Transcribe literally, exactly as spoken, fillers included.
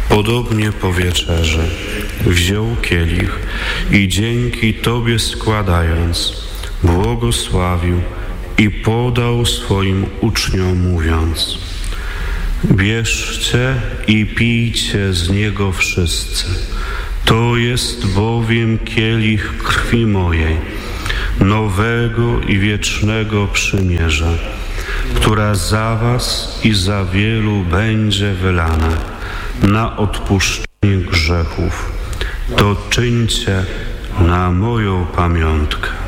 Podobnie po wieczerzy wziął kielich i dzięki Tobie składając, błogosławił i podał swoim uczniom mówiąc: bierzcie i pijcie z niego wszyscy. To jest bowiem kielich krwi mojej, nowego i wiecznego przymierza, która za was i za wielu będzie wylana na odpuszczenie grzechów. To czyńcie na moją pamiątkę.